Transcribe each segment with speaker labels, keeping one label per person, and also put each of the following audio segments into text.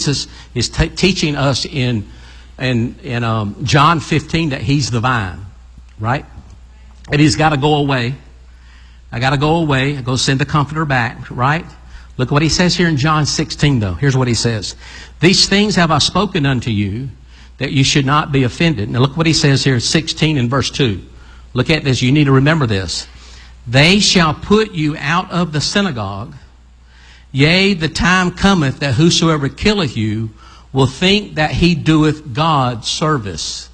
Speaker 1: Jesus is teaching us in John 15 that He's the vine, right? And He's got to go away. I got to go away. I go send the Comforter back, right? Look what He says here in John 16, though. Here's what He says. These things have I spoken unto you, that you should not be offended. Now look what He says here, 16 and verse 2. Look at this. You need to remember this. They shall put you out of the synagogue. Yea, the time cometh that whosoever killeth you will think that he doeth God service.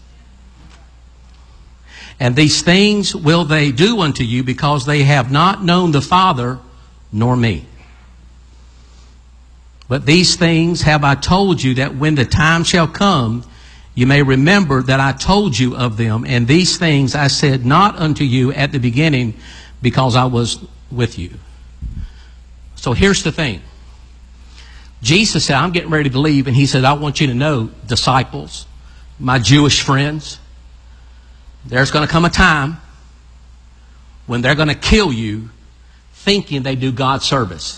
Speaker 1: And these things will they do unto you, because they have not known the Father nor me. But these things have I told you, that when the time shall come, you may remember that I told you of them. And these things I said not unto you at the beginning, because I was with you. So here's the thing. Jesus said, I'm getting ready to leave, and He said, I want you to know, disciples, my Jewish friends, there's going to come a time when they're going to kill you thinking they do God's service.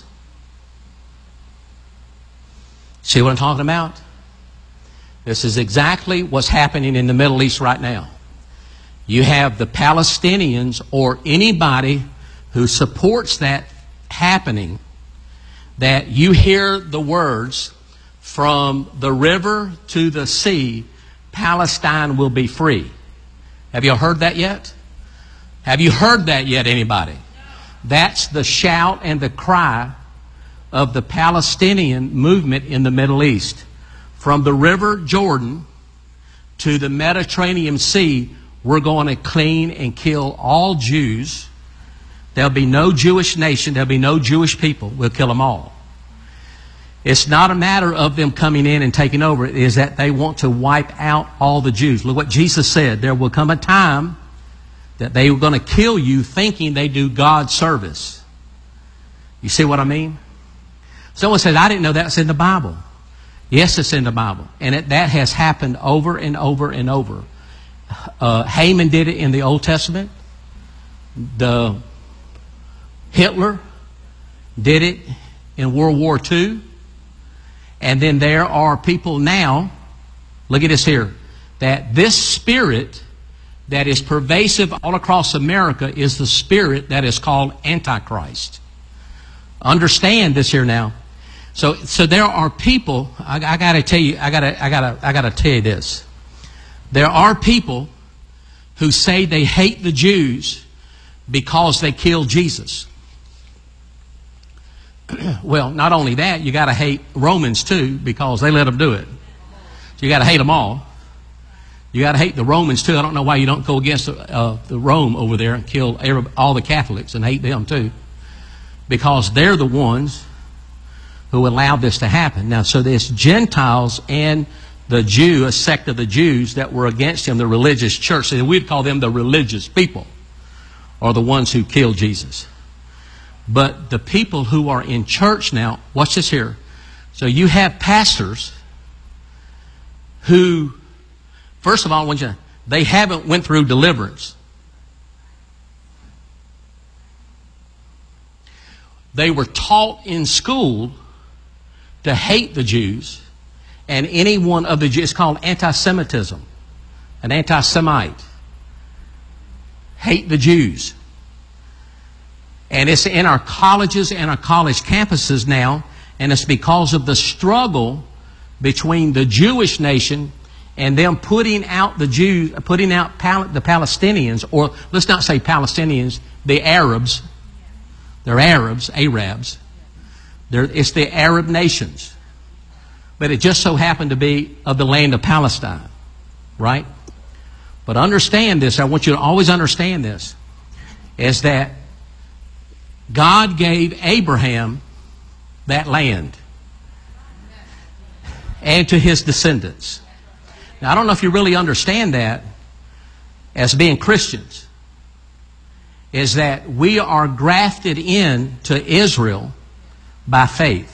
Speaker 1: See what I'm talking about? This is exactly what's happening in the Middle East right now. You have the Palestinians, or anybody who supports that happening, that you hear the words, from the river to the sea, Palestine will be free. Have you heard that yet? Have you heard that yet, anybody? That's the shout and the cry of the Palestinian movement in the Middle East. From the river Jordan to the Mediterranean Sea, we're going to clean and kill all Jews. There'll be no Jewish nation. There'll be no Jewish people. We'll kill them all. It's not a matter of them coming in and taking over. It is that they want to wipe out all the Jews. Look what Jesus said. There will come a time that they are going to kill you thinking they do God's service. You see what I mean? Someone says, I didn't know that's in the Bible. Yes, it's in the Bible. And that has happened over and over and over. Haman did it in the Old Testament. Hitler did it in World War II. And then there are people now, look at this here, that this spirit that is pervasive all across America is the spirit that is called Antichrist. Understand this here now. So there are people. I got to tell you. I got to tell you this. There are people who say they hate the Jews because they killed Jesus. Well, not only that, you got to hate Romans too, because they let them do it. So you got to hate them all. You got to hate the Romans too. I don't know why you don't go against the Rome over there and kill all the Catholics and hate them too, because they're the ones who allowed this to happen. Now, so there's Gentiles and the Jew, a sect of the Jews that were against him, the religious church. So we'd call them the religious people, or the ones who killed Jesus. But the people who are in church now, watch this here. So you have pastors who, first of all, they haven't went through deliverance. They were taught in school to hate the Jews, and any one of the Jews. It's called anti-Semitism. An anti-Semite. Hate the Jews. And it's in our colleges and our college campuses now, and it's because of the struggle between the Jewish nation and them putting out the Jews, putting out the Palestinians, or let's not say Palestinians, the Arabs. They're Arabs. It's the Arab nations. But it just so happened to be of the land of Palestine. Right? But understand this. I want you to always understand this. Is that God gave Abraham that land. And to his descendants. Now, I don't know if you really understand that as being Christians. Is that we are grafted in to Israel by faith.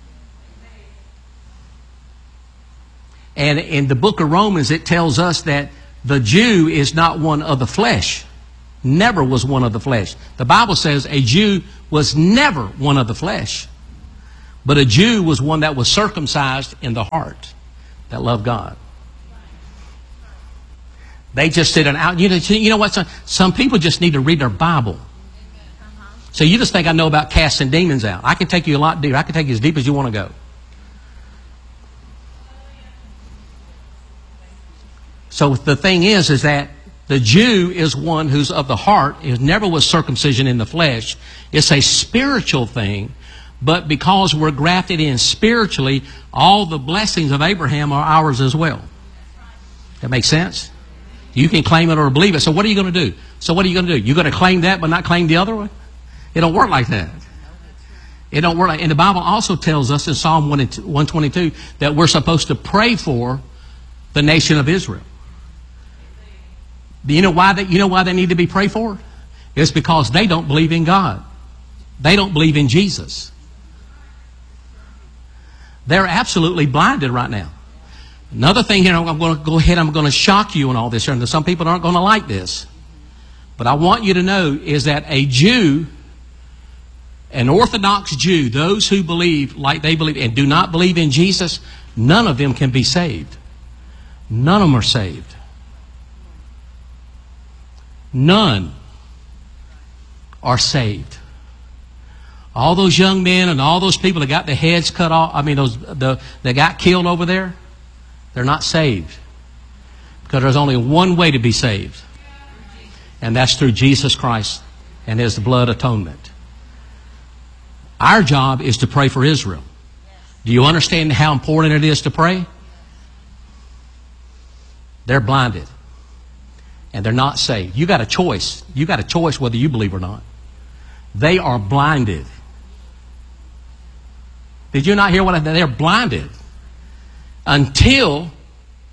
Speaker 1: And in the book of Romans, it tells us that the Jew is not one of the flesh. Never was one of the flesh. The Bible says a Jew was never one of the flesh. But a Jew was one that was circumcised in the heart, that loved God. They just did an out. You know what? Some people just need to read their Bible. So you just think I know about casting demons out. I can take you a lot deeper. I can take you as deep as you want to go. So the thing is that the Jew is one who's of the heart. It never was circumcision in the flesh. It's a spiritual thing. But because we're grafted in spiritually, all the blessings of Abraham are ours as well. That makes sense? You can claim it or believe it. So what are you going to do? So what are you going to do? You're going to claim that but not claim the other one? It don't work like that. It don't work like. And the Bible also tells us in Psalm 122 that we're supposed to pray for the nation of Israel. Do you know why they need to be prayed for? It's because they don't believe in God. They don't believe in Jesus. They're absolutely blinded right now. Another thing here, I'm going to go ahead, I'm going to shock you on all this here. And some people aren't going to like this. But I want you to know is that a Jew, an Orthodox Jew, those who believe like they believe and do not believe in Jesus, none of them can be saved. None of them are saved. None are saved. All those young men and all those people that got their heads cut off, that got killed over there, they're not saved. Because there's only one way to be saved. And that's through Jesus Christ and His blood atonement. Our job is to pray for Israel. Do you understand how important it is to pray? They're blinded. And they're not saved. You got a choice. You got a choice whether you believe or not. They are blinded. Did you not hear what I said? They're blinded. Until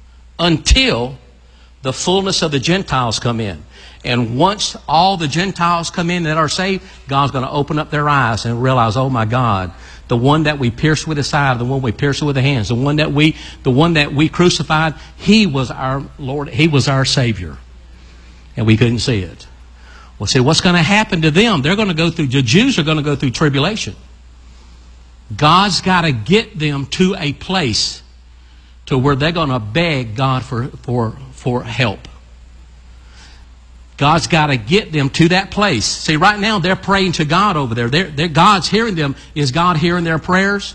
Speaker 1: the fullness of the Gentiles come in. And once all the Gentiles come in that are saved, God's going to open up their eyes and realize, oh my God, the one that we pierced with the side, the one we pierced with the hands, the one that we crucified, He was our Lord, He was our Savior. And we couldn't see it. Well, see, what's going to happen to them? The Jews are going to go through tribulation. God's got to get them to a place to where they're going to beg God for help. God's got to get them to that place. See, right now they're praying to God over there. God's hearing them. Is God hearing their prayers?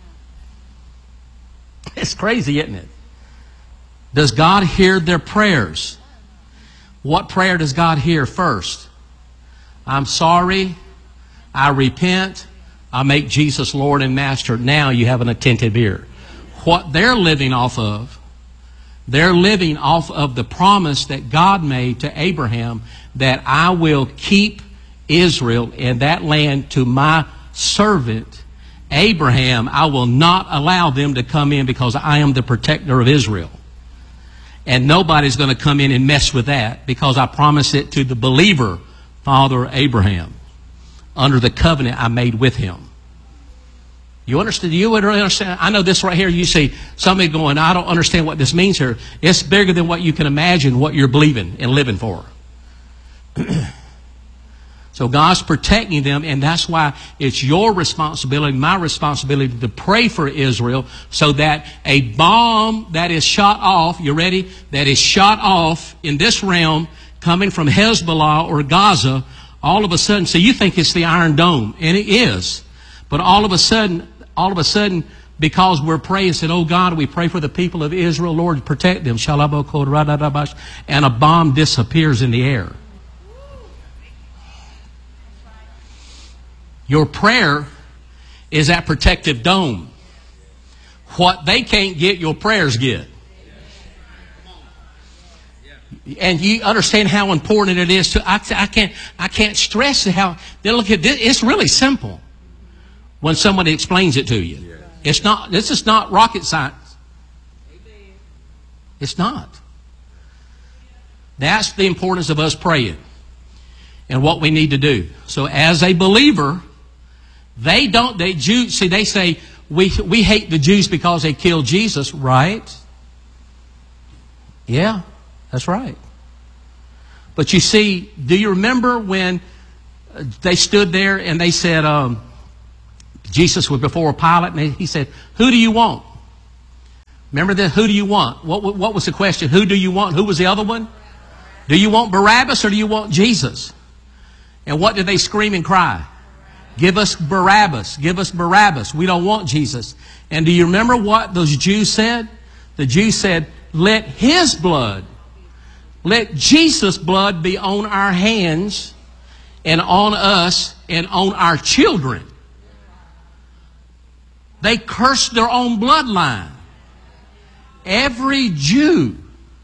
Speaker 1: It's crazy, isn't it? Does God hear their prayers? What prayer does God hear first? I'm sorry. I repent. I make Jesus Lord and Master. Now you have an attentive ear. What they're living off of the promise that God made to Abraham that I will keep Israel in that land to my servant Abraham. I will not allow them to come in because I am the protector of Israel. And nobody's going to come in and mess with that because I promised it to the believer, Father Abraham, under the covenant I made with him. You understand? You would really understand? I know this right here. You see somebody going, I don't understand what this means here. It's bigger than what you can imagine what you're believing and living for. So God's protecting them, and that's why it's your responsibility, my responsibility, to pray for Israel so that a bomb that is shot off, you ready? That is shot off in this realm coming from Hezbollah or Gaza, all of a sudden, so you think it's the Iron Dome, and it is. But all of a sudden, because we're praying, said, oh God, we pray for the people of Israel, Lord, protect them. And a bomb disappears in the air. Your prayer is that protective dome. What they can't get, your prayers get. And you understand how important it is to. I can't stress how. Look at this. It's really simple when somebody explains it to you. It's not. This is not rocket science. It's not. That's the importance of us praying and what we need to do. So as a believer, they say we hate the Jews because they killed Jesus, right? Yeah, that's right. But you see, do you remember when they stood there and they said, Jesus was before Pilate, and he said, "Who do you want?" Remember that? Who do you want? What was the question? Who do you want? Who was the other one? Do you want Barabbas or do you want Jesus? And what did they scream and cry? Give us Barabbas. Give us Barabbas. We don't want Jesus. And do you remember what those Jews said? The Jews said, let His blood, let Jesus' blood be on our hands and on us and on our children. They cursed their own bloodline. Every Jew,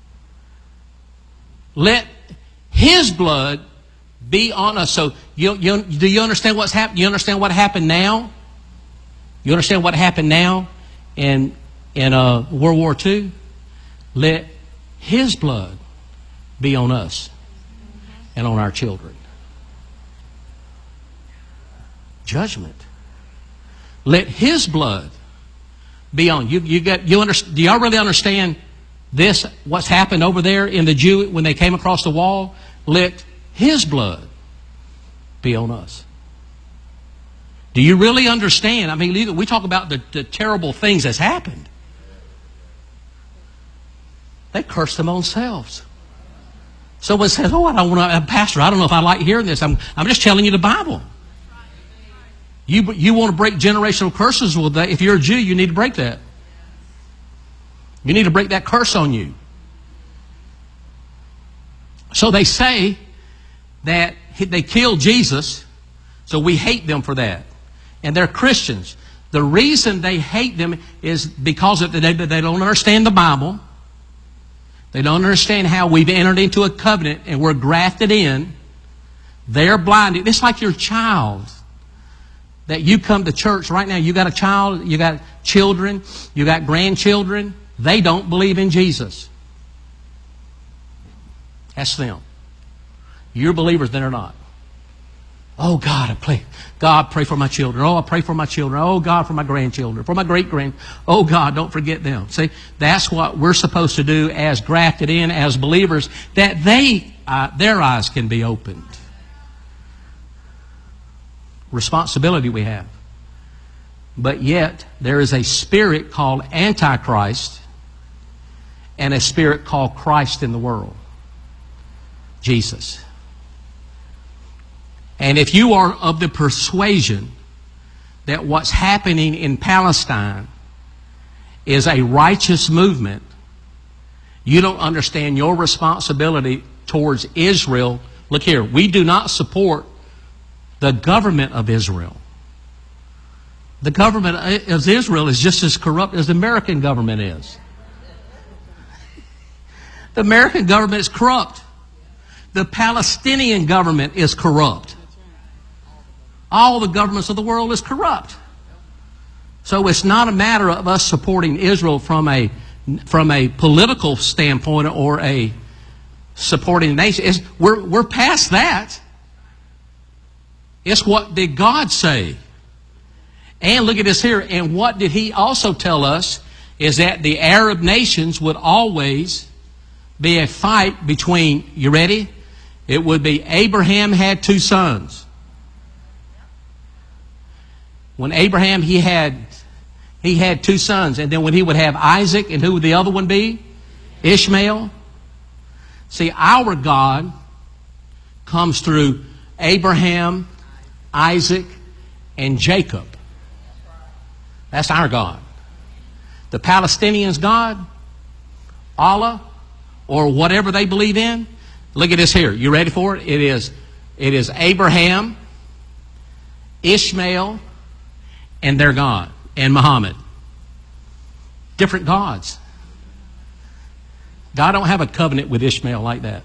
Speaker 1: let His blood be on us. So do you understand what's happened? You understand what happened now? You understand what happened now in World War II? Let His blood be on us and on our children. Judgment. Let His blood be on. Do y'all really understand this? What's happened over there in the Jew when they came across the wall? Let His blood be on us. Do you really understand? I mean, we talk about the terrible things that's happened. They cursed them themselves. Someone says, "Oh, I don't want to, Pastor, I don't know if I like hearing this." I'm just telling you the Bible. You want to break generational curses? Well, if you're a Jew, you need to break that. You need to break that curse on you. So they say that they killed Jesus, so we hate them for that. And they're Christians. The reason they hate them is because they don't understand the Bible. They don't understand how we've entered into a covenant and we're grafted in. They're blinded. It's like your child. That you come to church right now, you got a child, you got children, you got grandchildren. They don't believe in Jesus. That's them. You're believers, they're not. Oh, God, pray for my children. Oh, I pray for my children. Oh, God, for my grandchildren, for my great-grand. Oh, God, don't forget them. See, that's what we're supposed to do as grafted in, as believers, that their eyes can be opened. Responsibility we have. But yet, there is a spirit called Antichrist and a spirit called Christ in the world. Jesus. And if you are of the persuasion that what's happening in Palestine is a righteous movement, you don't understand your responsibility towards Israel. Look here, we do not support the government of Israel. The government of Israel is just as corrupt as the American government is. The American government is corrupt. The Palestinian government is corrupt. All the governments of the world is corrupt. So it's not a matter of us supporting Israel from a political standpoint or a supporting the nation. We're past that. It's what did God say? And look at this here. And what did He also tell us is that the Arab nations would always be a fight between, you ready? It would be Abraham had 2 sons. When Abraham, he had 2 sons. And then when he would have Isaac, and who would the other one be? Ishmael. See, our God comes through Abraham, Isaac, and Jacob. That's our God. The Palestinians' God, Allah, or whatever they believe in. Look at this here. You ready for it? It is Abraham, Ishmael, and their God, and Muhammad. Different gods. God don't have a covenant with Ishmael like that.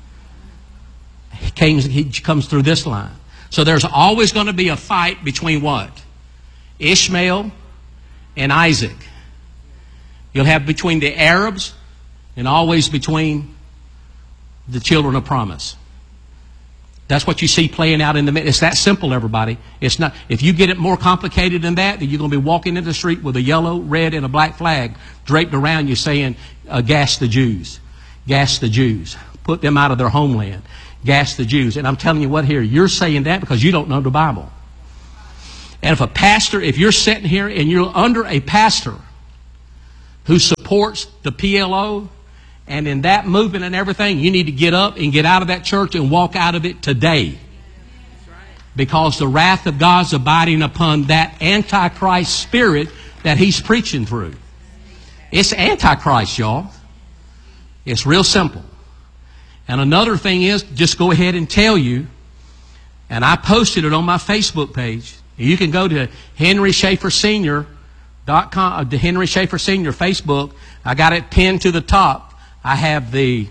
Speaker 1: He comes through this line. So there's always going to be a fight between what? Ishmael and Isaac. You'll have between the Arabs and always between the children of promise. That's what you see playing out in the middle. It's that simple, everybody. It's not. If you get it more complicated than that, then you're going to be walking in the street with a yellow, red, and a black flag draped around you saying, gas the Jews. Gas the Jews. Put them out of their homeland. Gas the Jews. And I'm telling you what here, you're saying that because you don't know the Bible. And if you're sitting here and you're under a pastor who supports the PLO and in that movement and everything, you need to get up and get out of that church and walk out of it today. Because the wrath of God's abiding upon that Antichrist spirit that he's preaching through. It's Antichrist, y'all. It's real simple. And another thing is, just go ahead and tell you, and I posted it on my Facebook page. You can go to HenrySchaeferSenior.com, the Henry Schaefer Senior Facebook. I got it pinned to the top. I have the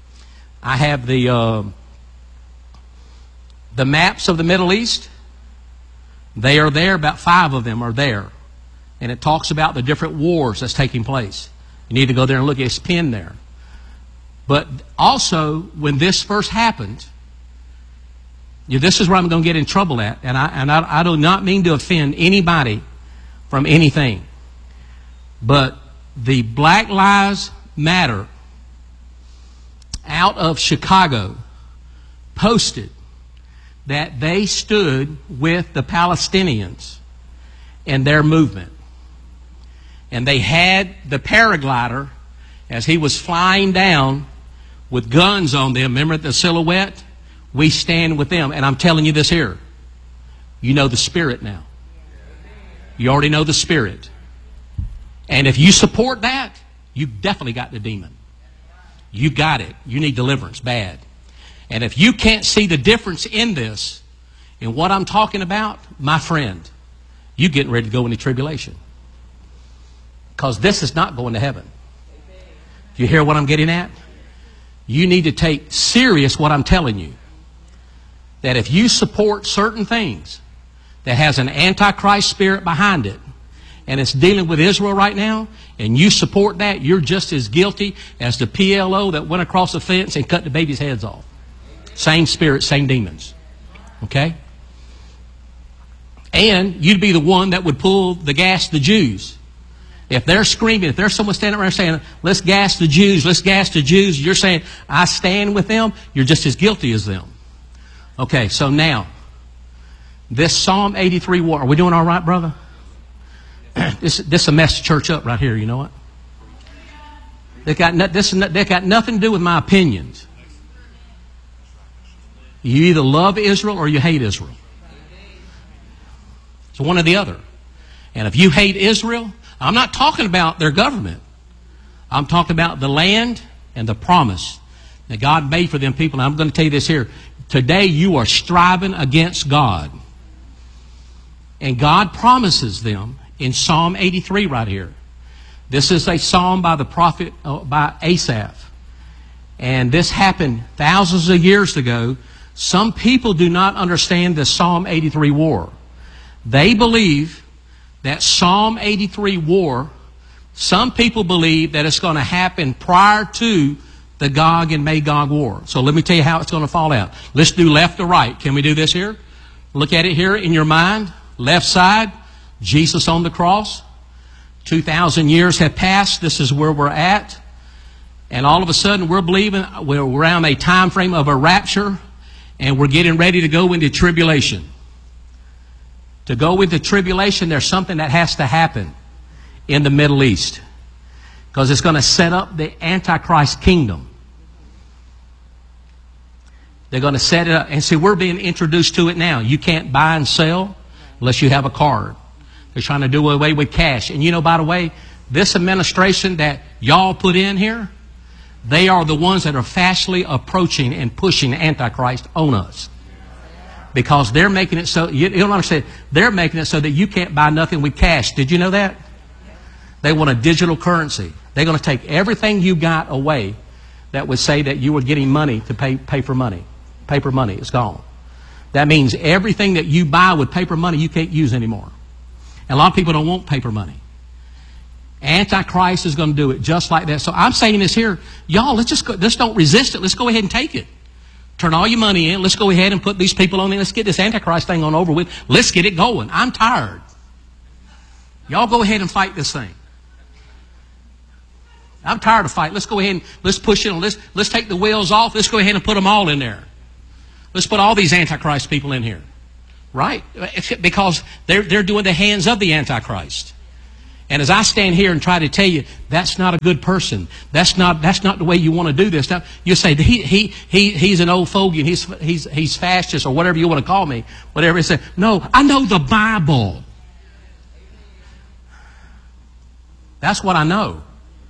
Speaker 1: maps of the Middle East. They are there. About 5 of them are there. And it talks about the different wars that's taking place. You need to go there and look. It's pinned there. But also, when this first happened, this is where I'm going to get in trouble at. And I do not mean to offend anybody from anything. But the Black Lives Matter out of Chicago posted that they stood with the Palestinians in their movement. And they had the paraglider, as he was flying down with guns on them. Remember the silhouette? We stand with them. And I'm telling you this here. You know the spirit now. You already know the spirit. And if you support that, you've definitely got the demon. You got it. You need deliverance bad. And if you can't see the difference in this, in what I'm talking about, my friend, you're getting ready to go into tribulation. Because this is not going to heaven. Do you hear what I'm getting at? You need to take serious what I'm telling you. That if you support certain things that has an Antichrist spirit behind it, and it's dealing with Israel right now, and you support that, you're just as guilty as the PLO that went across the fence and cut the babies' heads off. Same spirit, same demons. Okay? And you'd be the one that would pull the gas the Jews. If they're screaming, if there's someone standing around saying, let's gas the Jews, let's gas the Jews, you're saying, I stand with them, you're just as guilty as them. Okay, so now, this Psalm 83 war, are we doing all right, brother? This will mess the church up right here, you know what? They got nothing to do with my opinions. You either love Israel or you hate Israel. It's one or the other. And if you hate Israel, I'm not talking about their government. I'm talking about the land and the promise that God made for them people. And I'm going to tell you this here. Today you are striving against God. And God promises them in Psalm 83 right here. This is a psalm by the prophet, by Asaph. And this happened thousands of years ago. Some people do not understand the Psalm 83 war. They believe that Psalm 83 war, some people believe that it's going to happen prior to the Gog and Magog war. So let me tell you how it's going to fall out. Let's do left to right. Can we do this here? Look at it here in your mind. Left side, Jesus on the cross. 2,000 years have passed. This is where we're at. And all of a sudden we're believing we're around a time frame of a rapture, and we're getting ready to go into tribulation. To go into tribulation, there's something that has to happen in the Middle East. Because it's going to set up the Antichrist kingdom. They're going to set it up. And see, we're being introduced to it now. You can't buy and sell unless you have a card. They're trying to do away with cash. And you know, by the way, this administration that y'all put in here, they are the ones that are fastly approaching and pushing Antichrist on us. Because they're making it so, you don't understand, they're making it so that you can't buy nothing with cash. Did you know that? They want a digital currency. They're going to take everything you got away that would say that you were getting money to pay for money. Paper money is gone. That means everything that you buy with paper money you can't use anymore. And a lot of people don't want paper money. Antichrist is going to do it just like that. So I'm saying this here, y'all, let's don't resist it. Let's go ahead and take it. Turn all your money in. Let's go ahead and put these people on in. Let's get this Antichrist thing on over with. Let's get it going. I'm tired. Y'all go ahead and fight this thing. I'm tired of fighting. Let's go ahead and let's push it. Let's take the wheels off. Let's go ahead and put them all in there. Let's put all these Antichrist people in here. Right? Because they're doing the hands of the Antichrist. And as I stand here and try to tell you, that's not a good person. That's not the way you want to do this. Now, you say he's an old fogey and he's fascist or whatever you want to call me. Whatever you say. No, I know the Bible. That's what I know.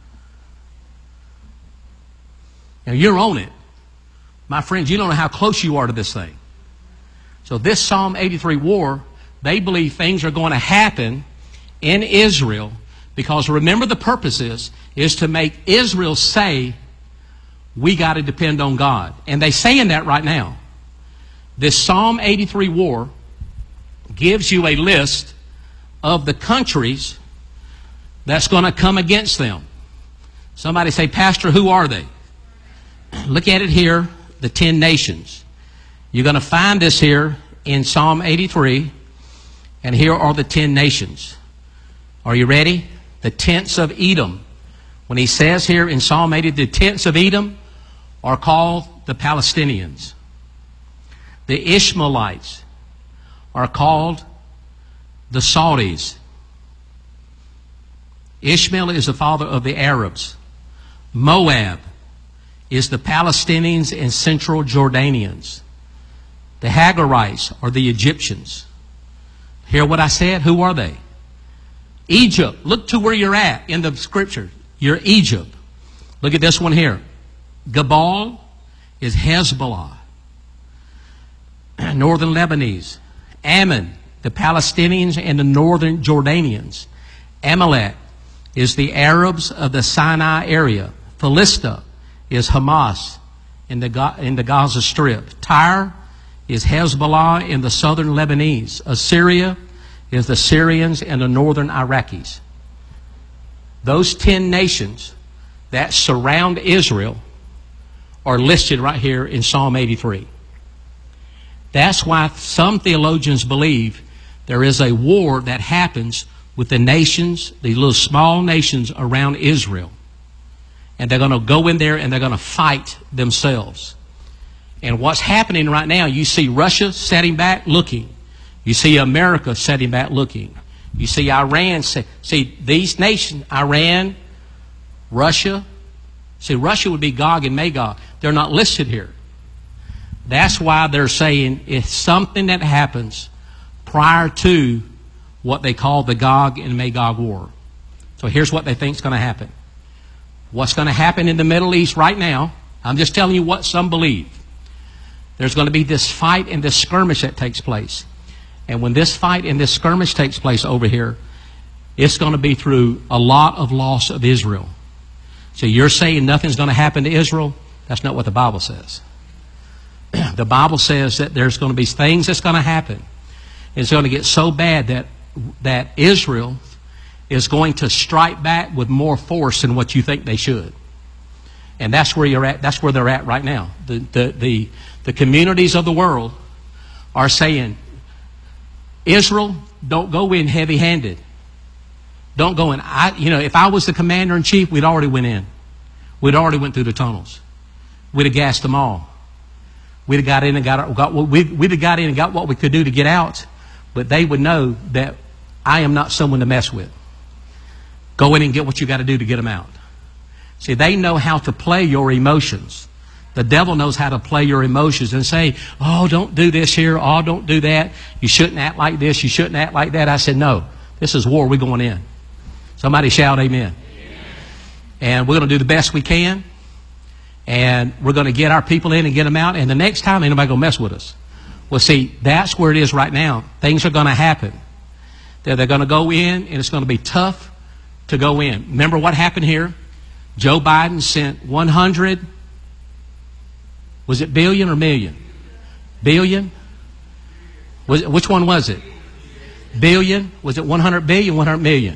Speaker 1: Now, you're on it. My friends, you don't know how close you are to this thing. So this Psalm 83 war, they believe things are going to happen in Israel, because remember the purpose is to make Israel say, we got to depend on God. And they're saying that right now. This Psalm 83 war gives you a list of the countries that's going to come against them. Somebody say, Pastor, who are they? Look at it here, the 10 nations. You're going to find this here in Psalm 83, and here are the 10 nations. Are you ready? The tents of Edom. When he says here in Psalm 80, the tents of Edom are called the Palestinians. The Ishmaelites are called the Saudis. Ishmael is the father of the Arabs. Moab is the Palestinians and Central Jordanians. The Hagarites are the Egyptians. Hear what I said? Who are they? Egypt. Look to where you're at in the scripture. You're Egypt. Look at this one here. Gabal is Hezbollah. Northern Lebanese. Ammon, the Palestinians and the northern Jordanians. Amalek is the Arabs of the Sinai area. Philistia is Hamas in the Gaza Strip. Tyre is Hezbollah in the southern Lebanese. Assyria is the Syrians and the northern Iraqis. Those 10 nations that surround Israel are listed right here in Psalm 83. That's why some theologians believe there is a war that happens with the nations, the little small nations around Israel. And they're going to go in there and they're going to fight themselves. And what's happening right now, you see Russia sitting back looking. You see America sitting back looking. You see Iran. See these nations, Iran, Russia. See, Russia would be Gog and Magog. They're not listed here. That's why they're saying it's something that happens prior to what they call the Gog and Magog war. So here's what they think is going to happen. What's going to happen in the Middle East right now, I'm just telling you what some believe. There's going to be this fight and this skirmish that takes place. And when this fight and this skirmish takes place over here, it's going to be through a lot of loss of Israel. So you're saying nothing's going to happen to Israel? That's not what the Bible says. The Bible says that there's going to be things that's going to happen. It's going to get so bad that Israel is going to strike back with more force than what you think they should. And that's where you're at. That's where they're at right now. The communities of the world are saying, Israel, don't go in heavy-handed. Don't go in. If I was the commander-in-chief, we'd already went in. We'd already went through the tunnels. We'd have gassed them all. We'd have got in and we'd have got in and got what we could do to get out. But they would know that I am not someone to mess with. Go in and get what you got to do to get them out. See, they know how to play your emotions. The devil knows how to play your emotions and say, oh, don't do this here. Oh, don't do that. You shouldn't act like this. You shouldn't act like that. I said, no, this is war. We're going in. Somebody shout amen. And we're going to do the best we can. And we're going to get our people in and get them out. And the next time, ain't nobody going to mess with us. Well, see, that's where it is right now. Things are going to happen. They're going to go in, and it's going to be tough to go in. Remember what happened here? Joe Biden sent 100, was it billion or million? Billion? Which one was it? Billion? Was it 100 billion, 100 million?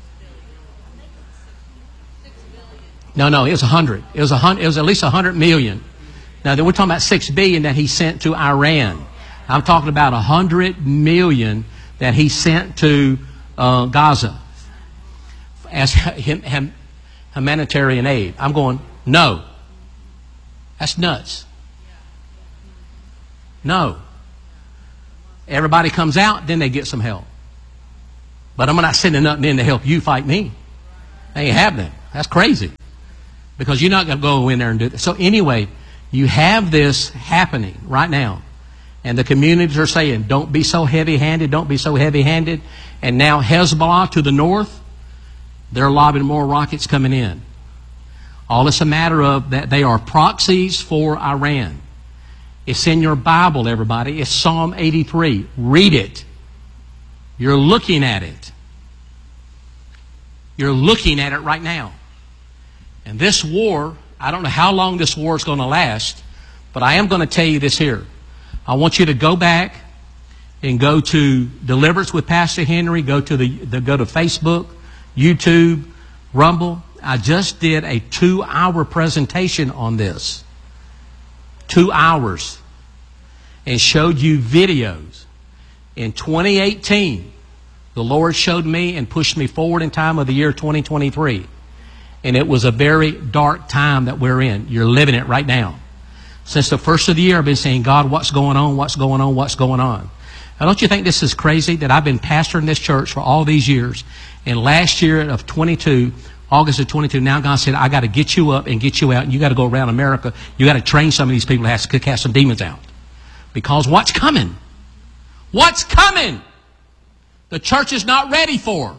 Speaker 1: No, it was 100. It was at least 100 million. Now, we're talking about 6 billion that he sent to Iran. I'm talking about 100 million that he sent to Gaza as humanitarian aid. I'm going, no. That's nuts. No. Everybody comes out, then they get some help. But I'm not sending nothing in to help you fight me. That ain't happening. That's crazy. Because you're not going to go in there and do this. So anyway, you have this happening right now. And the communities are saying, don't be so heavy-handed, don't be so heavy-handed. And now Hezbollah to the north, they're lobbing more rockets coming in. All it's a matter of that they are proxies for Iran. It's in your Bible, everybody. It's Psalm 83. Read it. You're looking at it. You're looking at it right now. And this war, I don't know how long this war is going to last, but I am going to tell you this here. I want you to go back and go to Deliverance with Pastor Henry. Go to go to Facebook, YouTube, Rumble. I just did a 2-hour presentation on this. 2 hours. And showed you videos. In 2018, the Lord showed me and pushed me forward in time of the year 2023. And it was a very dark time that we're in. You're living it right now. Since the first of the year, I've been saying, God, what's going on? What's going on? What's going on? Now, don't you think this is crazy that I've been pastoring this church for all these years? And last year of 22, August of 22, now God said, I got to get you up and get you out. And you got to go around America. You got to train some of these people to cast some demons out. Because what's coming? What's coming? The church is not ready for.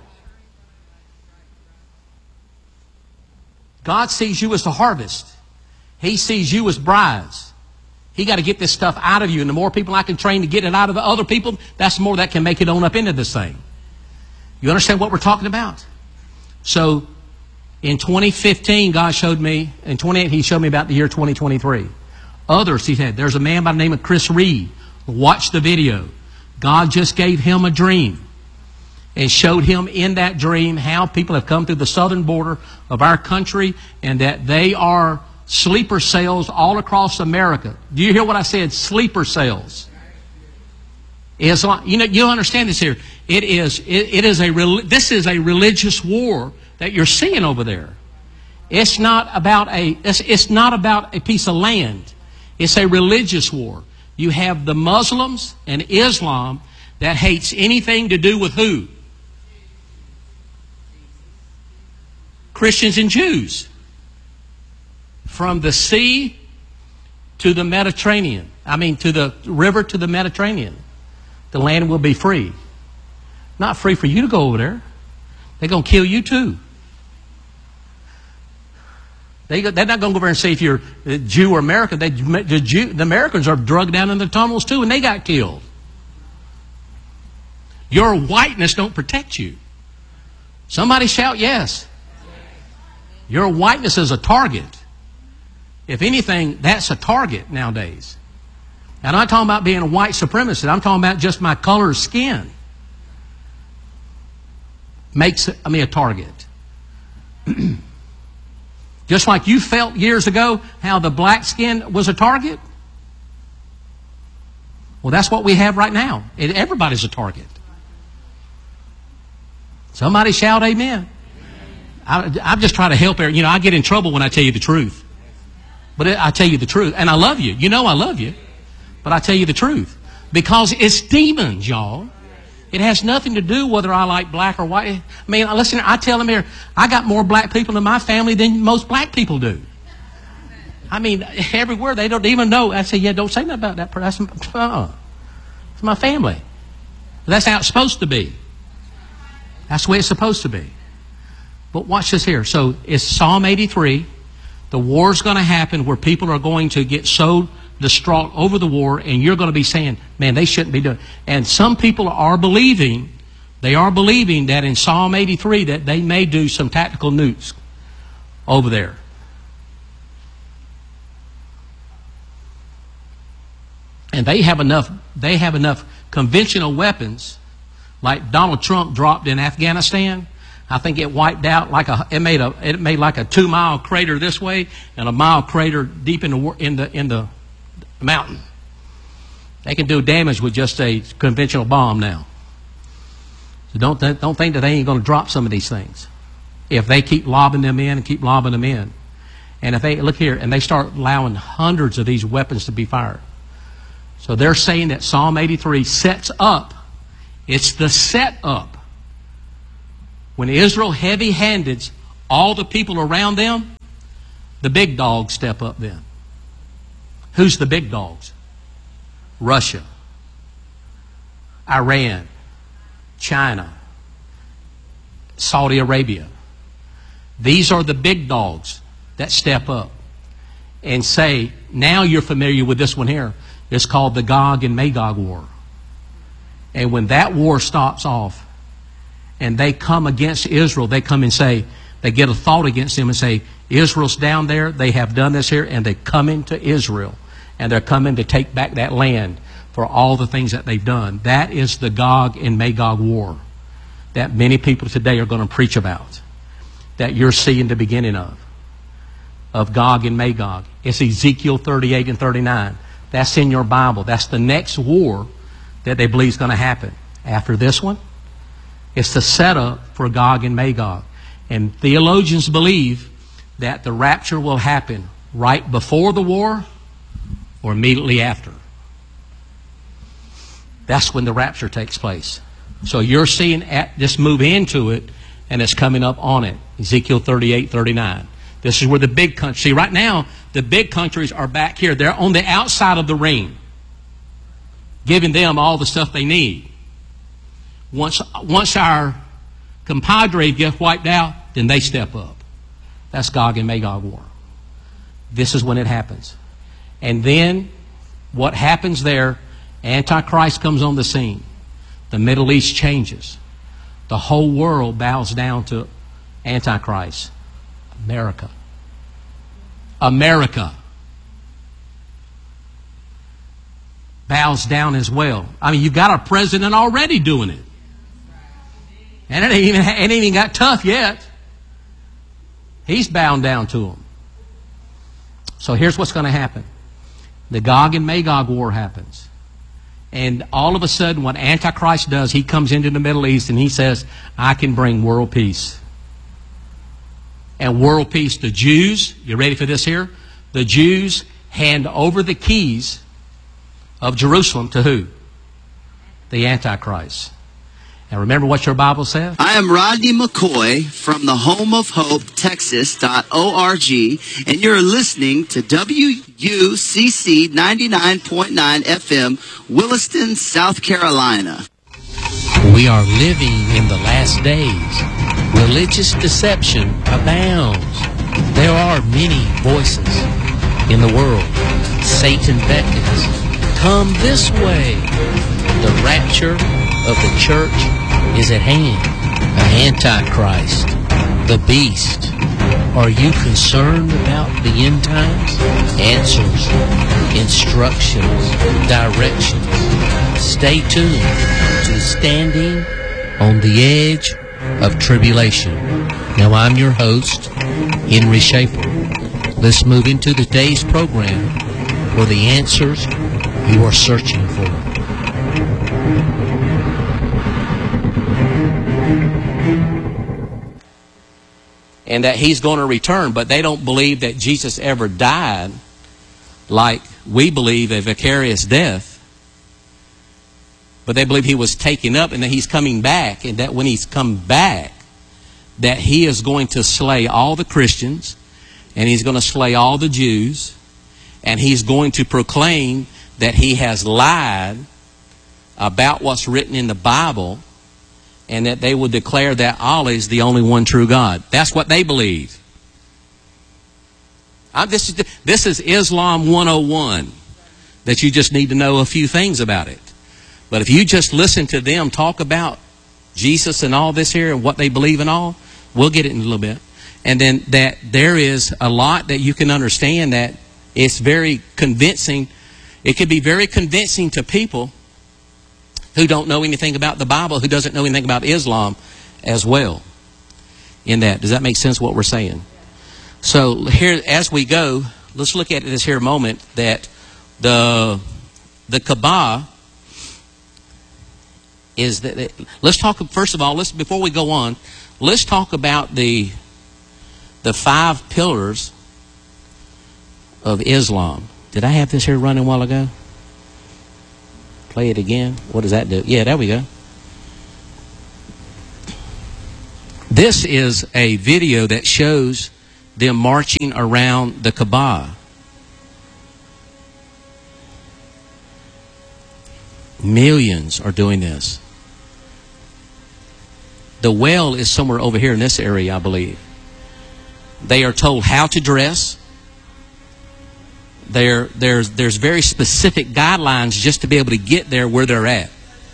Speaker 1: God sees you as the harvest. He sees you as brides. He got to get this stuff out of you. And the more people I can train to get it out of the other people, that's the more that can make it on up into this thing. You understand what we're talking about? So, in 2015, God showed me, in 2018, He showed me about the year 2023. Others, He said, there's a man by the name of Chris Reed. Watch the video. God just gave him a dream and showed him in that dream how people have come through the southern border of our country and that they are sleeper cells all across America. Do you hear what I said? Sleeper cells. It's like, you understand this here. This is a religious war that you're seeing over there. It's not about a piece of land. It's a religious war. You have the Muslims and Islam that hates anything to do with who? Christians and Jews. From the sea to the Mediterranean. To the river to the Mediterranean. The land will be free. Not free for you to go over there. They're going to kill you too. They're not going to go over and see if you're Jew or American. The Americans are drugged down in the tunnels too, and they got killed. Your whiteness don't protect you. Somebody shout yes. Your whiteness is a target. If anything, that's a target nowadays. And I'm not talking about being a white supremacist. I'm talking about just my color of skin makes me a target. Just like you felt years ago how the black skin was a target. Well, that's what we have right now. Everybody's a target. Somebody shout amen. I'm just trying to help her. I get in trouble when I tell you the truth. But I tell you the truth. And I love you. You know I love you. But I tell you the truth. Because it's demons, y'all. It has nothing to do whether I like black or white. Listen, I tell them here, I got more black people in my family than most black people do. Everywhere they don't even know. I say, yeah, don't say nothing about that person. It's my family. That's how it's supposed to be. That's the way it's supposed to be. But watch this here. So it's Psalm 83. The war's going to happen where people are going to get so distraught over the war, and you're going to be saying, man, they shouldn't be doing it. And some people are believing that in Psalm 83 that they may do some tactical nukes over there. And they have enough conventional weapons like Donald Trump dropped in Afghanistan. I think it wiped out it made like a 2-mile crater this way and a mile crater deep in the mountain. They can do damage with just a conventional bomb now. So don't think that they ain't going to drop some of these things if they keep lobbing them in and keep lobbing them in. And if they look here and they start allowing hundreds of these weapons to be fired, So they're saying that Psalm 83 sets up. It's the set up. When Israel heavy-handed all the people around them, the big dogs step up then. Who's the big dogs? Russia, Iran, China, Saudi Arabia. These are the big dogs that step up and say, now you're familiar with this one here. It's called the Gog and Magog War. And when that war stops off and they come against Israel, they come and say, they get a thought against them and say, Israel's down there, they have done this here, and they come into Israel. And they're coming to take back that land for all the things that they've done. That is the Gog and Magog War that many people today are going to preach about, that you're seeing the beginning of Gog and Magog. It's Ezekiel 38 and 39. That's in your Bible. That's the next war that they believe is going to happen. After this one, it's the setup for Gog and Magog. And theologians believe that the rapture will happen right before the war or immediately after. That's when the rapture takes place. So you're seeing this move into it, and it's coming up on it. Ezekiel 38, 39. This is where the big countries... See, right now, the big countries are back here. They're on the outside of the ring, giving them all the stuff they need. Once our compadre gets wiped out, then they step up. That's Gog and Magog War. This is when it happens. And then, what happens there, Antichrist comes on the scene. The Middle East changes. The whole world bows down to Antichrist. America. America bows down as well. I mean, you've got our president already doing it. And it ain't even got tough yet. He's bowing down to them. So here's what's going to happen. The Gog and Magog War happens. And all of a sudden, what Antichrist does, he comes into the Middle East and he says, I can bring world peace. And world peace, the Jews, you ready for this here? The Jews hand over the keys of Jerusalem to who? The Antichrist. And remember what your Bible says?
Speaker 2: I am Rodney McCoy from the Home of Hope, Texas.org, and you're listening to WUCC 99.9 FM, Williston, South Carolina.
Speaker 1: We are living in the last days. Religious deception abounds. There are many voices in the world. Satan beckons. Come this way. The rapture of the church is at hand. An Antichrist, the beast. Are you concerned about the end times? Answers, instructions, directions. Stay tuned to Standing on the Edge of Tribulation. Now I'm your host, Henry Schaefer. Let's move into today's program for the answers you are searching for. And that he's going to return, but they don't believe that Jesus ever died like we believe a vicarious death. But they believe he was taken up and that he's coming back, and that when he's come back, that he is going to slay all the Christians, and he's going to slay all the Jews, and he's going to proclaim that he has lied about what's written in the Bible, and that they will declare that Allah is the only one true God. That's what they believe. This is Islam 101, that you just need to know a few things about it. But if you just listen to them talk about Jesus and all this here and what they believe in all, we'll get it in a little bit. And then that there is a lot that you can understand, that it's very convincing. It could be very convincing to people who don't know anything about the Bible, who doesn't know anything about Islam as well. In that, does that make sense what we're saying? So here, as we go, let's look at this here moment that the Kaaba is that. Let's talk first of all. Before we go on, let's talk about the 5 pillars of Islam. Did I have this here running a while ago? play it again. What does that do? Yeah, there we go. This is a video that shows them marching around the Kaaba. Millions are doing this. The well is somewhere over here in this area, I believe. They are told how to dress. There's very specific guidelines just to be able to get there where they're at.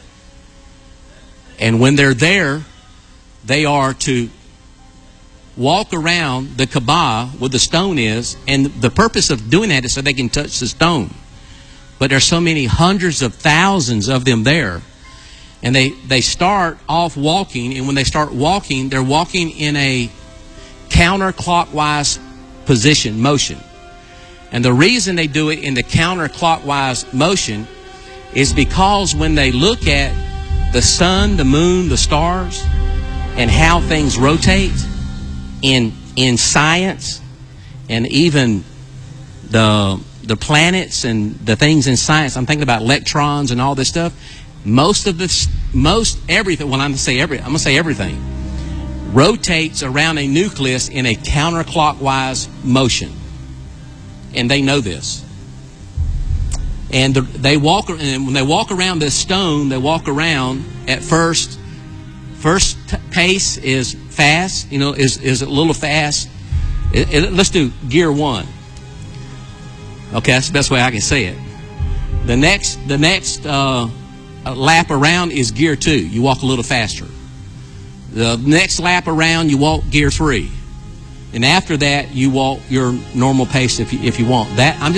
Speaker 1: And when they're there, they are to walk around the Kaaba where the stone is, and the purpose of doing that is so they can touch the stone. But there's so many hundreds of thousands of them there. And they start off walking, and when they start walking, they're walking in a counterclockwise position, motion. And the reason they do it in the counterclockwise motion is because when they look at the sun, the moon, the stars, and how things rotate in science, and even the planets and the things in science, I'm thinking about electrons and all this stuff. Most everything, well, I'm going to say everything, rotates around a nucleus in a counterclockwise motion. And they know this. And and when they walk around this stone, they walk around at first pace is fast, is a little fast. Let's do gear 1. Okay, that's the best way I can say it. The next lap around is gear 2. You walk a little faster. The next lap around, you walk gear 3. And after that, you walk your normal pace if you want. That I'm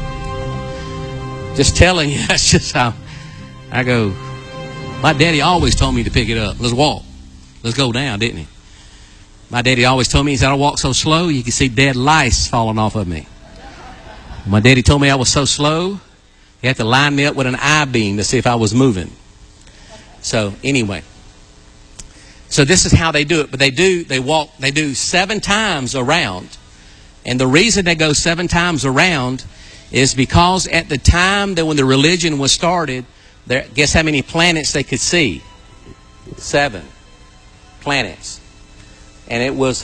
Speaker 1: just telling you, that's just how I go. My daddy always told me to pick it up. Let's walk. Let's go down, didn't he? My daddy always told me, he said, I walk so slow, you can see dead lice falling off of me. My daddy told me I was so slow, he had to line me up with an I-beam to see if I was moving. So anyway, so this is how they do it. But they do 7 times around. And the reason they go 7 times around is because at the time that when the religion was started, guess how many planets they could see? 7 planets. And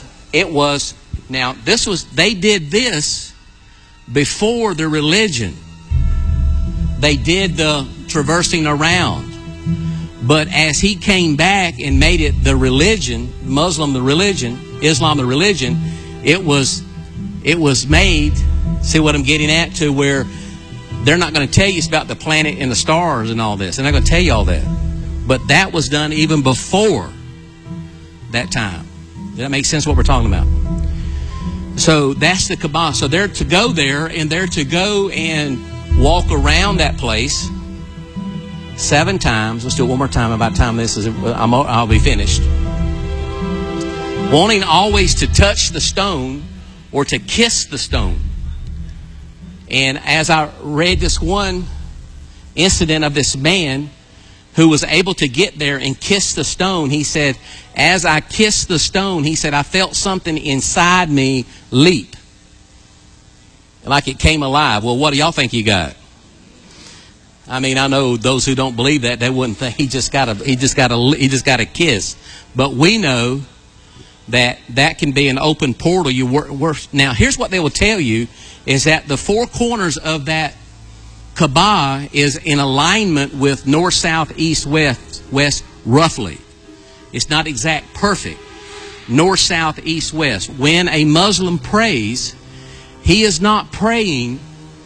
Speaker 1: they did this before the religion. They did the traversing around. But as he came back and made it the religion, Islam the religion, it was made, see what I'm getting at, to where they're not going to tell you it's about the planet and the stars and all this. They're not going to tell you all that. But that was done even before that time. Does that make sense what we're talking about? So that's the Kaaba. So they're to go there, and they're to go and walk around that place 7 times. Let's do it one more time. By the time this is, I'll be finished. Wanting always to touch the stone or to kiss the stone. And as I read this one incident of this man who was able to get there and kiss the stone, he said, as I kissed the stone, he said, I felt something inside me leap. Like it came alive. Well, what do y'all think you got? I mean, I know those who don't believe that, they wouldn't think he just got a kiss. But we know that can be an open portal. Now, here's what they will tell you is that the 4 corners of that Kaaba is in alignment with north, south, east, west, roughly. It's not exact perfect. North, south, east, west. When a Muslim prays, he is not praying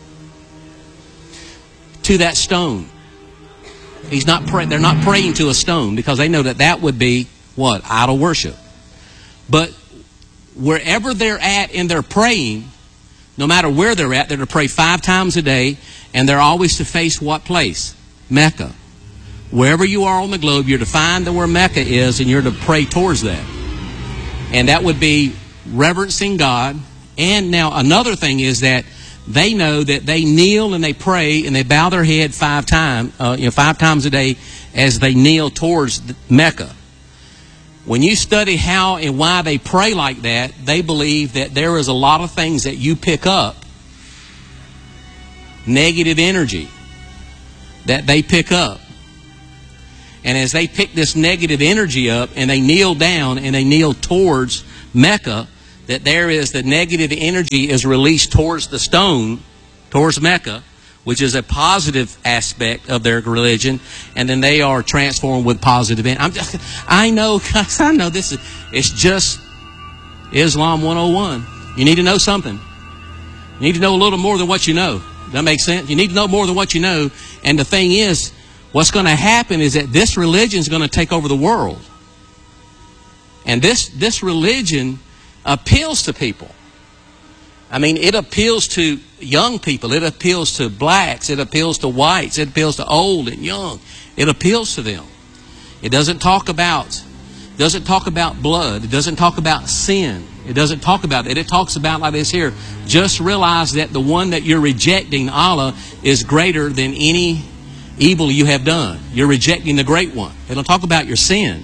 Speaker 1: to that stone. They're not praying to a stone because they know that would be what? Idol worship. But wherever they're at in their praying, no matter where they're at, they're to pray 5 times a day, and they're always to face what place? Mecca. Wherever you are on the globe, you're to find where Mecca is, and you're to pray towards that. And that would be reverencing God. And now another thing is that they know that they kneel and they pray and they bow their head 5 times, 5 times a day as they kneel towards Mecca. When you study how and why they pray like that, they believe that there is a lot of things that you pick up, negative energy, that they pick up. And as they pick this negative energy up and they kneel down and they kneel towards Mecca, that there is the negative energy is released towards the stone, towards Mecca, which is a positive aspect of their religion, and then they are transformed with positive. I know this is, it's just Islam 101. You need to know something. You need to know a little more than what you know. Does that make sense? You need to know more than what you know. And the thing is, what's going to happen is that this religion is going to take over the world. And this religion appeals to people. I mean, it appeals to young people. It appeals to blacks. It appeals to whites. It appeals to old and young. It appeals to them. It doesn't talk about blood. It doesn't talk about sin. It doesn't talk about it. It talks about like this here. Just realize that the one that you're rejecting, Allah, is greater than any evil you have done. You're rejecting the great one. They don't talk about your sin.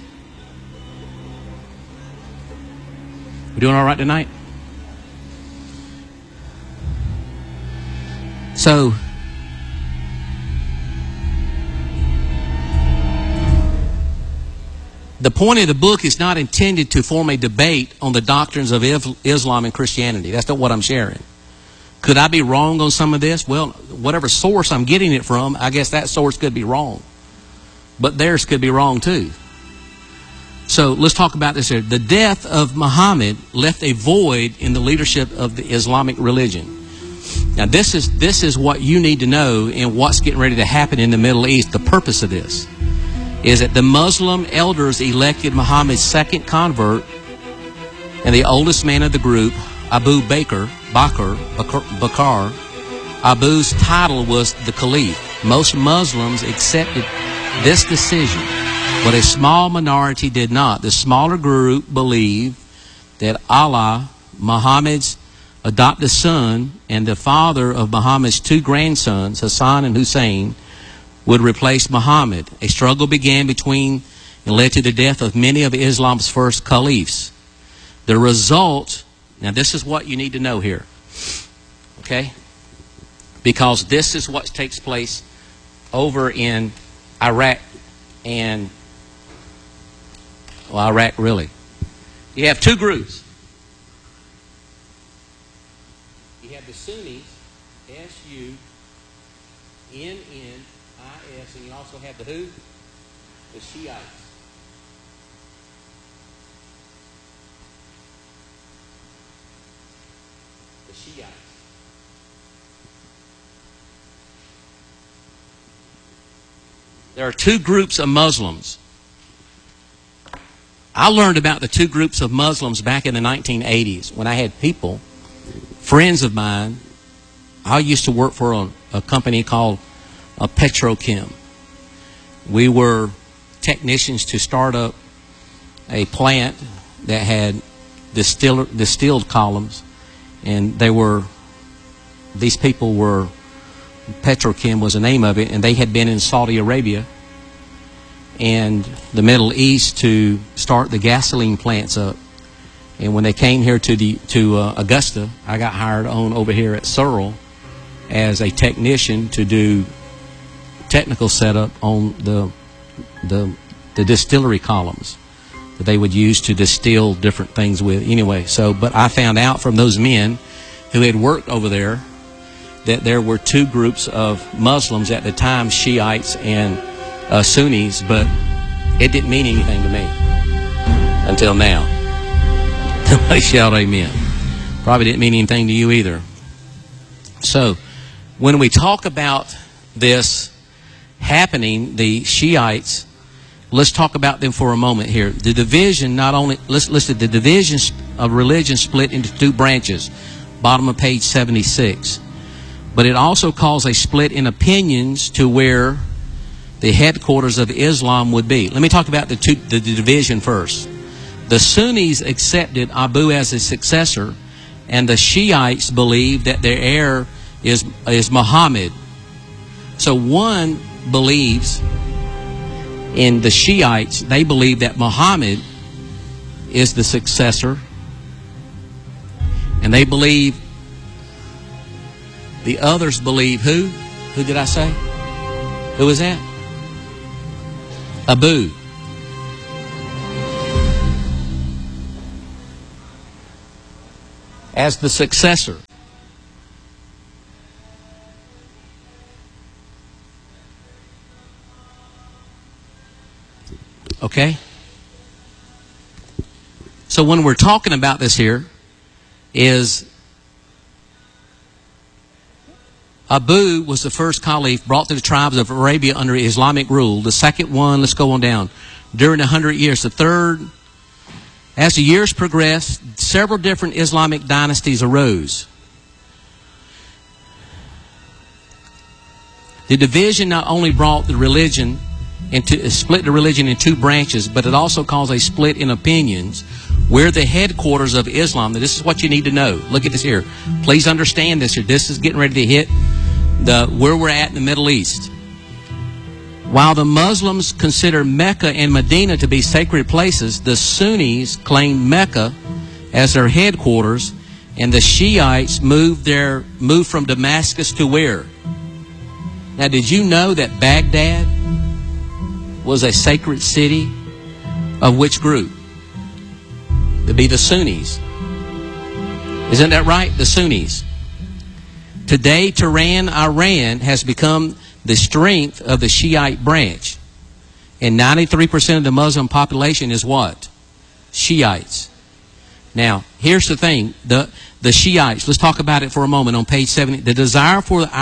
Speaker 1: We doing all right tonight? So, the point of the book is not intended to form a debate on the doctrines of Islam and Christianity. That's not what I'm sharing. Could I be wrong on some of this? Well, whatever source I'm getting it from, I guess that source could be wrong. But theirs could be wrong too. So let's talk about this here. The death of Muhammad left a void in the leadership of the Islamic religion. Now this is what you need to know and what's getting ready to happen in the Middle East. The purpose of this is that the Muslim elders elected Muhammad's second convert and the oldest man of the group, Abu Bakr. Abu's title was the Caliph. Most Muslims accepted this decision, but a small minority did not. The smaller group believed that Allah, Muhammad's adopted son and the father of Muhammad's two grandsons, Hassan and Hussein, would replace Muhammad. A struggle began between and led to the death of many of Islam's first caliphs. The result, now this is what you need to know here, okay? Because this is what takes place over in Iraq and, well, Iraq really. You have two groups. You have the Sunnis, S-U-N-N-I-S, and you also have the who? The Shiites. The Shiites. There are two groups of Muslims. I learned about the two groups of Muslims back in the 1980s when I had people, friends of mine. I used to work for a company called Petrochem. We were technicians to start up a plant that had distilled columns, and these people were, Petrochem was the name of it, and they had been in Saudi Arabia and the Middle East to start the gasoline plants up. And when they came here to Augusta, I got hired on over here at Searle as a technician to do technical setup on the distillery columns that they would use to distill different things with. Anyway, but I found out from those men who had worked over there that there were two groups of Muslims at the time, Shiites and Sunnis, but it didn't mean anything to me until now. Somebody shout amen. Probably didn't mean anything to you either. So, when we talk about this happening, the Shiites, let's talk about them for a moment here. The division the division of religion split into two branches, bottom of page 76. But it also caused a split in opinions to where the headquarters of Islam would be. Let me talk about the division first. The Sunnis accepted Abu as his successor, and the Shiites believed that their heir is Muhammad. So one believes, in the Shiites, they believe that Muhammad is the successor, and they believe, the others believe who? Who did I say? Who was that? Abu. As the successor. Okay? So when we're talking about this here, is Abu was the first caliph brought to the tribes of Arabia under Islamic rule. The second one, let's go on down, during 100 years. The third, as the years progressed, several different Islamic dynasties arose. The division not only brought the religion split the religion in two branches, but it also caused a split in opinions. We're the headquarters of Islam. Now, this is what you need to know. Look at this here. Please understand this here. This is getting ready to hit where we're at in the Middle East. While the Muslims consider Mecca and Medina to be sacred places, the Sunnis claim Mecca as their headquarters, and the Shiites moved from Damascus to where? Now, did you know that Baghdad was a sacred city of which group? It'd be the Sunnis. Isn't that right? The Sunnis. Today, Tehran, Iran has become the strength of the Shiite branch. And 93% of the Muslim population is what? Shiites. Now, here's the thing. The Shiites, let's talk about it for a moment on page 70. The desire for the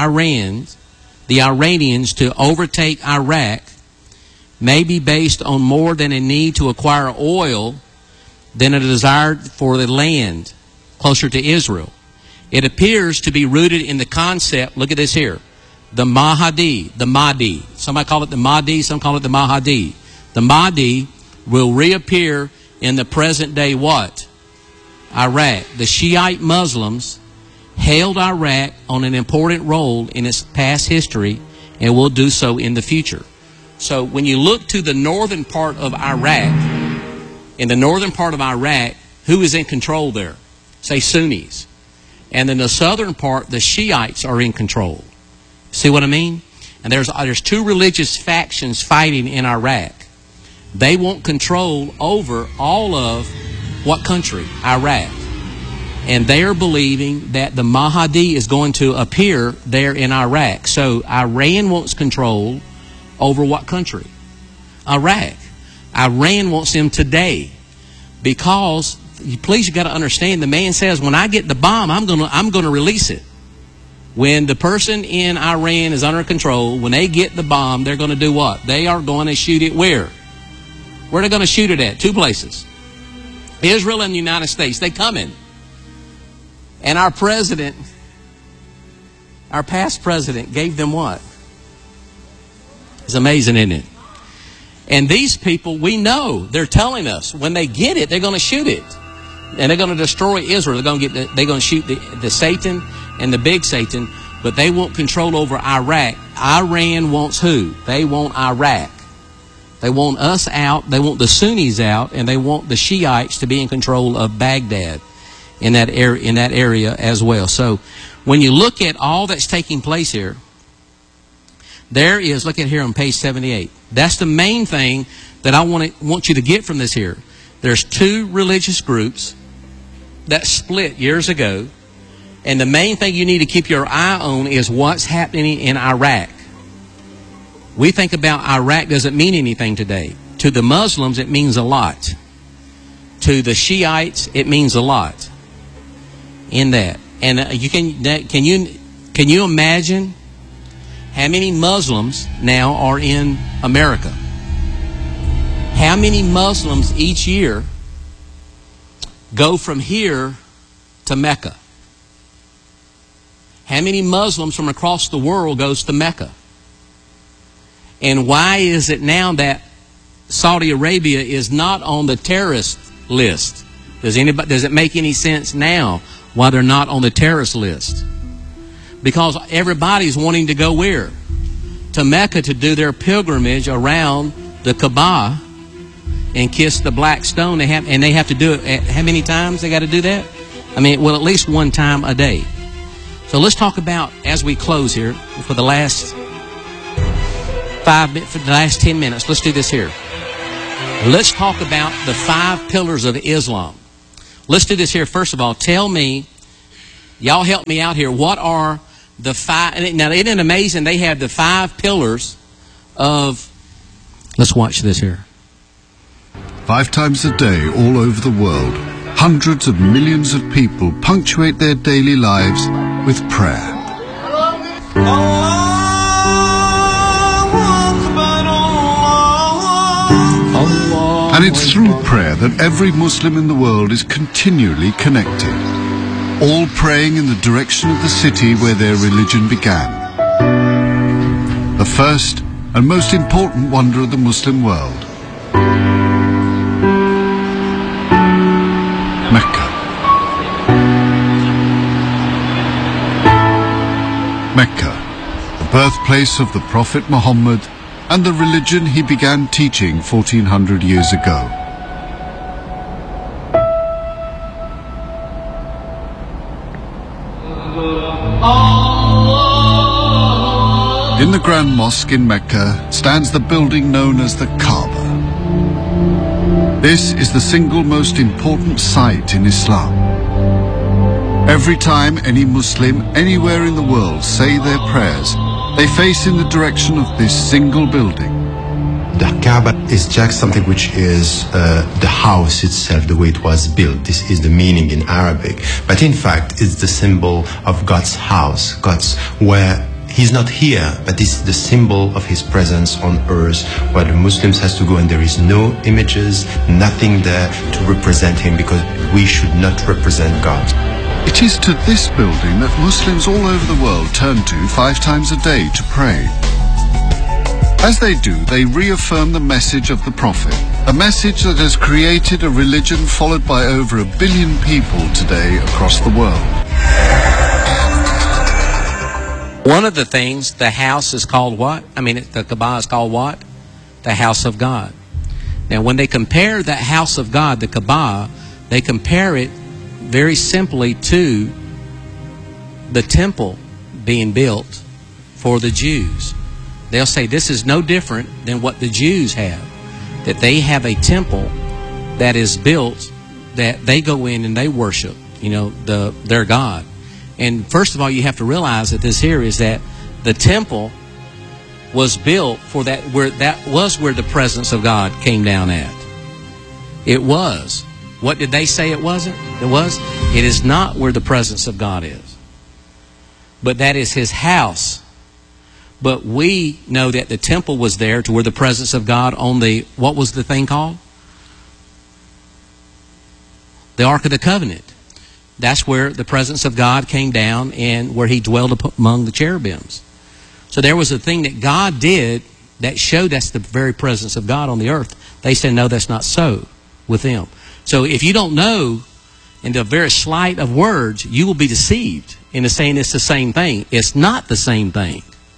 Speaker 1: Iranians to overtake Iraq may be based on more than a need to acquire oil than a desire for the land closer to Israel. It appears to be rooted in the concept, look at this here, the Mahdi. Somebody call it the Mahdi, some call it the Mahdi. The Mahdi will reappear in the present day what? Iraq. The Shiite Muslims held Iraq on an important role in its past history and will do so in the future. So when you look to the northern part of Iraq, in the northern part of Iraq, who is in control there? Say Sunnis. And in the southern part, the Shiites are in control. See what I mean? And there's two religious factions fighting in Iraq. They want control over all of what country? Iraq. And they are believing that the Mahdi is going to appear there in Iraq. So Iran wants control over what country? Iraq. Iran wants them today because, please, you got to understand, the man says, when I get the bomb, I'm going to release it. When the person in Iran is under control, when they get the bomb, they're going to do what? They are going to shoot it where? Where are they going to shoot it at? Two places. Israel and the United States. They coming. And our president, our past president, gave them what? It's amazing, isn't it? And these people, we know, they're telling us when they get it, they're going to shoot it. And they're going to destroy Israel. They're going to shoot the Satan and the big Satan, but they want control over Iraq. Iran wants who? They want Iraq. They want us out. They want the Sunnis out, and they want the Shiites to be in control of Baghdad in that area as well. So when you look at all that's taking place here, there is, look at here on page 78. That's the main thing that I want you to get from this here. There's two religious groups that split years ago, and the main thing you need to keep your eye on is what's happening in Iraq. We think about Iraq doesn't mean anything today. To the Muslims, it means a lot. To the Shiites, it means a lot in that. And can you imagine how many Muslims now are in America? How many Muslims each year go from here to Mecca? How many Muslims from across the world goes to Mecca? And why is it now that Saudi Arabia is not on the terrorist list? Does it make any sense now why they're not on the terrorist list? Because everybody's wanting to go where? To Mecca to do their pilgrimage around the Kaaba and kiss the black stone. They have to do it. How many times they got to do that? I mean, well, at least one time a day. So let's talk about, as we close here, for the last For the last 10 minutes, let's do this here. Let's talk about the 5 pillars of Islam. Let's do this here. First of all, tell me, y'all help me out here. What are the 5? Now, isn't it amazing? They have the 5 pillars of. Let's watch this here.
Speaker 3: 5 times a day, all over the world, hundreds of millions of people punctuate their daily lives with prayer. And it's through prayer that every Muslim in the world is continually connected, all praying in the direction of the city where their religion began. The first and most important wonder of the Muslim world, Mecca. Mecca, the birthplace of the Prophet Muhammad and the religion he began teaching 1400 years ago. In the Grand Mosque in Mecca stands the building known as the Kaaba. This is the single most important site in Islam. Every time any Muslim anywhere in the world say their prayers, they face in the direction of this single building.
Speaker 4: The Kaaba is just something which is the house itself, the way it was built. This is the meaning in Arabic. But in fact, it's the symbol of God's house, God's where He's not here, but this is the symbol of His presence on earth, where the Muslims has to go and there is no images, nothing there to represent Him, because we should not represent God.
Speaker 3: It is to this building that Muslims all over the world turn to 5 times a day to pray. As they do, they reaffirm the message of the Prophet, a message that has created a religion followed by over 1 billion people today across the world.
Speaker 1: One of the things, the house is called what? The Kaaba is called what? The house of God. Now, when they compare the house of God, the Kaaba, they compare it very simply to the temple being built for the Jews. They'll say this is no different than what the Jews have, that they have a temple that is built that they go in and they worship, their God. And first of all, you have to realize that this here is that the temple was built for that was where the presence of God came down at. It was. What did they say it wasn't? It was. It is not where the presence of God is. But that is His house. But we know that the temple was there to where the presence of God on the, what was the thing called? The Ark of the Covenant. That's where the presence of God came down and where He dwelled among the cherubims. So there was a thing that God did that showed that's the very presence of God on the earth. They said, no, that's not so with them. So if you don't know in the very slight of words, you will be deceived into saying it's the same thing. It's not the same thing.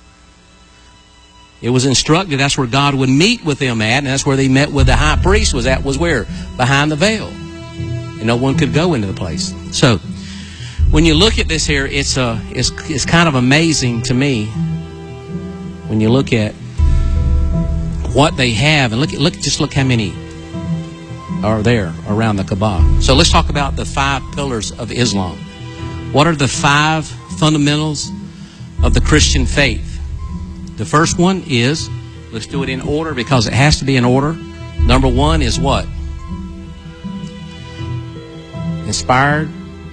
Speaker 1: It was instructed that's where God would meet with them at, and that's where they met with the high priest was where? Behind the veil. And no one could go into the place. So when you look at this here, it's kind of amazing to me when you look at what they have, and look how many are there around the Kaaba. So let's talk about the 5 pillars of Islam. What are the 5 fundamentals of the Christian faith? The first one is, let's do it in order because it has to be in order. Number 1 is what? Inspired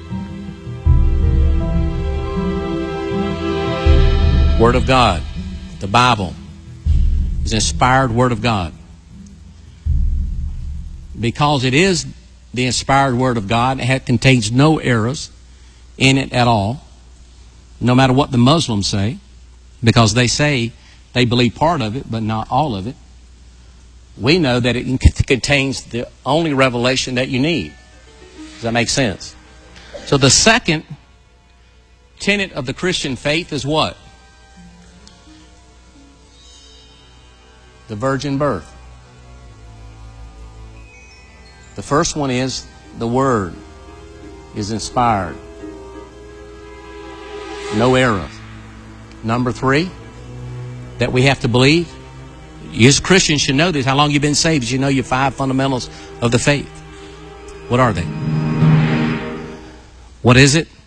Speaker 1: Word of God. The Bible is inspired Word of God. Because it is the inspired Word of God, it contains no errors in it at all, no matter what the Muslims say, because they say they believe part of it, but not all of it. We know that it contains the only revelation that you need. Does that make sense? So the second tenet of the Christian faith is what? The virgin birth. The first one is the Word is inspired. No error. Number 3 that we have to believe You as Christians should know this. How long you been saved? You know your 5 fundamentals of the faith. What are they? What is it?